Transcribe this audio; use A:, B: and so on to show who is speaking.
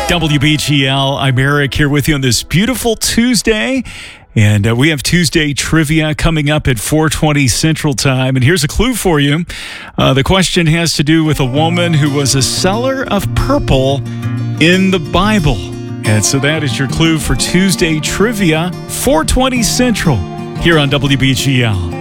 A: WBGL, I'm Eric here with you on this beautiful Tuesday. And we have Tuesday trivia coming up at 4:20 Central Time. And here's a clue for you. The question has to do with a woman who was a seller of purple in the Bible. And so that is your clue for Tuesday trivia, 4:20 Central, here on WBGL.